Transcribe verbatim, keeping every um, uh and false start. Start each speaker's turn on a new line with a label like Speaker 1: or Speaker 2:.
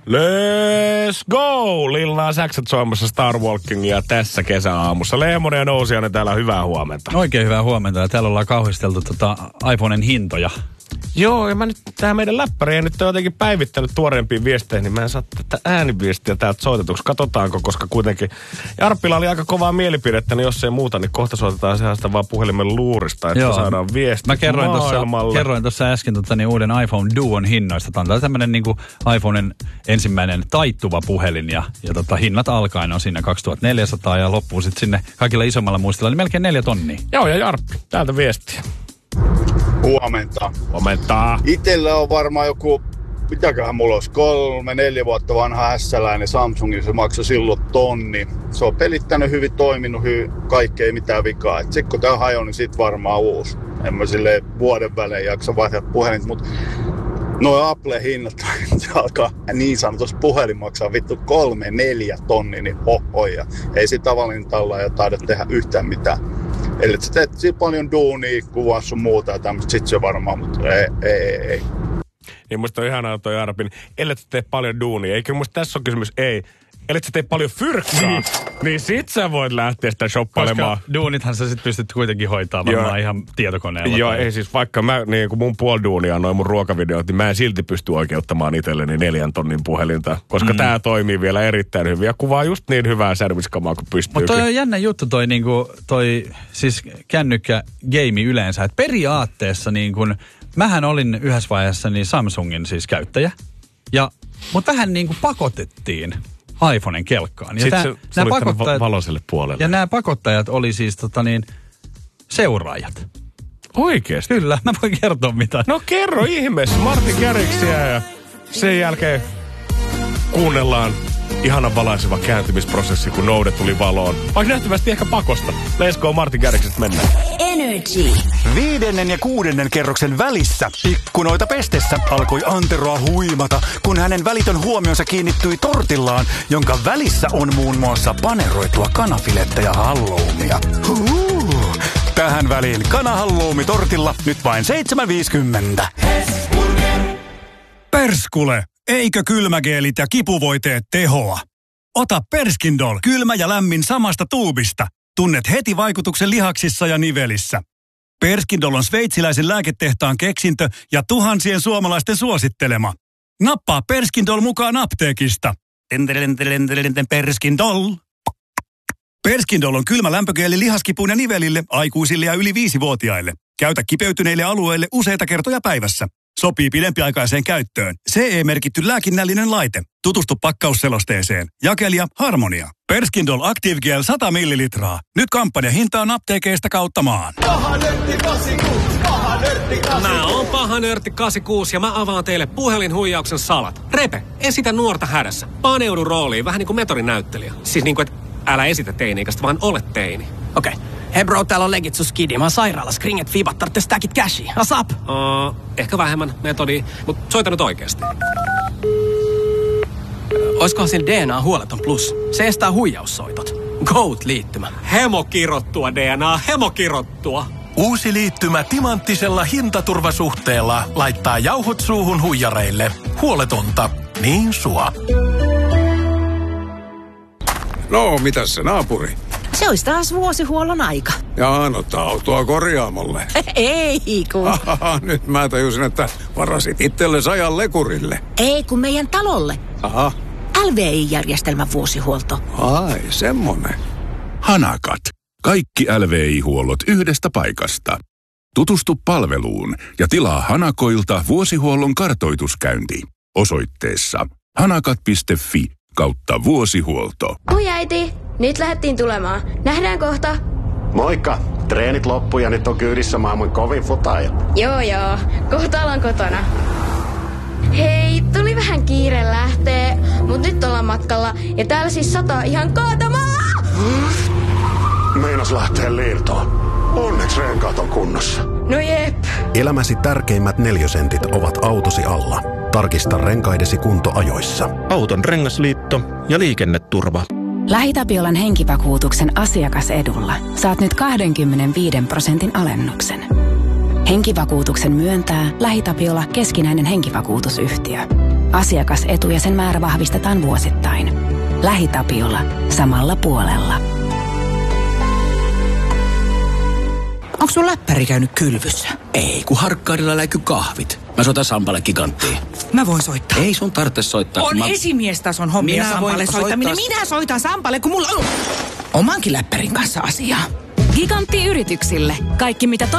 Speaker 1: Let's go! Lil Nas X:t soimassa Star Walkingia tässä kesäaamussa. Lehmonen ja Nousiainen täällä, hyvää huomenta.
Speaker 2: Oikein hyvää huomenta, ja täällä ollaan kauhisteltu tota iPhonen hintoja.
Speaker 1: Joo, ja mä nyt, tää meidän läppäri nyt on jotenkin päivittänyt tuoreempiin viesteihin, niin mä en saa tätä ääniviestiä täältä soitetuksi. Katsotaanko, koska kuitenkin Jarppila oli aika kovaa mielipidettä, niin jos ei muuta, niin kohta soitetaan sehän sitä vaan puhelimen luurista, että Joo. saadaan viestit
Speaker 2: mä kerroin maailmalle. Mä kerroin tuossa äsken tota, niin uuden iPhone Duon hinnoista. Tämä on tämmöinen niin kuin iPhonen ensimmäinen taittuva puhelin, ja, ja tota, hinnat alkaen on siinä kaksituhattaneljäsataa ja loppuu sitten sinne kaikilla isommalla muistilla, niin melkein neljä tonnia.
Speaker 1: Joo, ja Jarppi, täältä viestiä.
Speaker 3: Huomenta.
Speaker 1: Huomenta.
Speaker 3: Itellä on varmaan joku, mitäköhän mulla olisi, kolme, neljä vuotta vanha hässäläinen Samsung, se maksoi silloin tonni. Se on pelittänyt hyvin, toiminut hyvin, kaikkea ei mitään vikaa. Et sit kun tää hajoaa, niin sit varmaan uusi. En mä silleen vuoden välein jaksa vaihtaa puhelinta, mut noi Apple-hinnat, se alkaa niin sanotusti puhelin maksaa vittu kolme, neljä tonni, niin hoho, ja ei sit tavallinen tallaaja taida tehdä yhtään mitään. Eli sä teet siinä paljon duunia, kuvaa sun muuta ja tämmöistä, sit se varmaan, mutta ei, ei, ei.
Speaker 1: Niin musta on ihanaa toi Jarpin, ellei sä tee paljon duunia, eikä musta tässä on kysymys, ei. Ellei sä tee paljon fyrkkaa, niin, niin sit sä voit lähteä sitä shoppailemaan.
Speaker 2: Koska duunithan sä sit pystyt kuitenkin hoitaa varmaan Joo. ihan tietokoneella.
Speaker 1: Joo,
Speaker 2: tai...
Speaker 1: ei siis vaikka mä, niin kun mun puoli duunia on noin mun ruokavideot, niin mä en silti pysty oikeuttamaan itselleni neljän tonnin puhelinta. Koska mm. tää toimii vielä erittäin hyvin ja kuvaa just niin hyvää serviskamaa kuin pystyy.
Speaker 2: Mutta toi on jännä juttu toi, niinku, toi siis kännykkä game yleensä. Et periaatteessa niin kun, mähän olin yhdessä vaiheessa niin Samsungin siis käyttäjä. Ja, mut vähän niin kuin pakotettiin iPhonen kelkkaan. Ja
Speaker 1: sitten se oli pakottajat, valoiselle puolelle.
Speaker 2: Ja nämä pakottajat oli siis tota niin, seuraajat.
Speaker 1: Oikeesti?
Speaker 2: Kyllä, mä voin kertoa mitä.
Speaker 1: No kerro ihmeessä, Martin Kärriksiä, ja sen jälkeen kuunnellaan ihanan valaiseva kääntymisprosessi, kun Noude tuli valoon. Vaikka nähtävästi ehkä pakosta. Let's go, Martin Kärriksestä mennään.
Speaker 4: Energy.
Speaker 5: Viidennen ja kuudennen kerroksen välissä ikkunoita pestessä alkoi Anteroa huimata, kun hänen välitön huomionsa kiinnittyi tortillaan, jonka välissä on muun muassa paneroitua kanafilettä ja halloumia. Huu. Tähän väliin kanahalloumi tortilla nyt vain seitsemän viisikymmentä.
Speaker 6: Perskule! Eikö kylmägeelit ja kipuvoiteet tehoa? Ota Perskindol, kylmä ja lämmin samasta tuubista. Tunnet heti vaikutuksen lihaksissa ja nivelissä. Perskindol on sveitsiläisen lääketehtaan keksintö ja tuhansien suomalaisten suosittelema. Nappaa Perskindol mukaan apteekista. Perskindol. Perskindol on kylmä lämpögeeli lihaskipuun ja nivelille, aikuisille ja yli viisivuotiaille. Käytä kipeytyneille alueille useita kertoja päivässä. Sopii pidempiaikaiseen käyttöön. C E-merkitty lääkinnällinen laite. Tutustu pakkausselosteeseen. Jakelija Harmonia. Perskindol Active Gel sata millilitraa. Nyt kampanjahintaan apteekeista kautta maan.
Speaker 7: Paha nörtti kahdeksankymmentäkuusi, paha nörtti kahdeksankymmentäkuusi. Mä oon paha nörtti kahdeksankymmentäkuusi ja mä avaan teille puhelinhuijauksen salat. Repe, esitä nuorta hädässä. Paneudu rooliin, vähän niin kuin metorin näyttelijä. Siis niin kuin, että älä esitä teini-ikäistä, vaan ole teini.
Speaker 8: Okei. Okay. Hei bro, täällä on legit sus kidi. Mä oon sairaalassa. Kringet fiibat, tarvitse stackit cashia. Asap!
Speaker 7: Uh, ehkä vähemmän metodi, mut soita nyt oikeesti.
Speaker 8: Oiskohan sillä D N A huoleton plus? Se estää huijaussoitot. Goat-liittymä.
Speaker 7: Hemokirottua D N A, hemokirottua.
Speaker 9: Uusi liittymä timanttisella hintaturvasuhteella laittaa jauhot suuhun huijareille. Huoletonta. Niin sua.
Speaker 10: No, mitäs se naapuri?
Speaker 4: Se olisi taas vuosihuollon aika.
Speaker 10: Jaa, no autoa korjaamolle.
Speaker 4: Ei kun.
Speaker 10: Ahaha, nyt mä tajusin, että varasit itsellesi ajan lekurille.
Speaker 4: Ei kun meidän talolle.
Speaker 10: Aha.
Speaker 4: L V I-järjestelmän vuosihuolto.
Speaker 10: Ai, semmonen.
Speaker 11: Hanakat. Kaikki L V I-huollot yhdestä paikasta. Tutustu palveluun ja tilaa Hanakoilta vuosihuollon kartoituskäynti. Osoitteessa hanakat piste fi kautta vuosihuolto.
Speaker 12: Oi äiti, nyt lähdettiin tulemaan. Nähdään kohta.
Speaker 13: Moikka. Treenit loppu ja nyt on kyydissä maailman kovin futaaja.
Speaker 12: Joo joo, kohta ollaan kotona. Hei, tuli vähän kiire lähtee, mut nyt ollaan matkalla ja täällä siis sataa ihan kaatamaa.
Speaker 13: Meinas lähtee liirtoon. Onneksi renkaat on kunnossa.
Speaker 12: No jep.
Speaker 14: Elämäsi tärkeimmät neliösentit ovat autosi alla. Tarkista renkaidesi kunto ajoissa.
Speaker 15: Auton rengasliitto ja liikenneturva.
Speaker 16: LähiTapiolan henkivakuutuksen asiakasedulla saat nyt kaksikymmentäviisi prosentin alennuksen. Henkivakuutuksen myöntää LähiTapiola keskinäinen henkivakuutusyhtiö. Asiakasetu ja sen määrä vahvistetaan vuosittain. LähiTapiola. Samalla puolella.
Speaker 17: Onko sun läppäri käynyt kylvyssä? Ei, kun Harkkaarilla läiky kahvit. Mä soitan Sampalle Giganttiin.
Speaker 18: Mä voin soittaa.
Speaker 17: Ei sun tarvitse soittaa.
Speaker 18: On
Speaker 17: mä...
Speaker 18: esimiestason hommia
Speaker 17: Minä
Speaker 18: Sampalle soittaminen.
Speaker 17: soittaa...
Speaker 18: Minä soitan Sampalle, kun mulla on omankin läppärin kanssa asiaa.
Speaker 16: Gigantti yrityksille. Kaikki mitä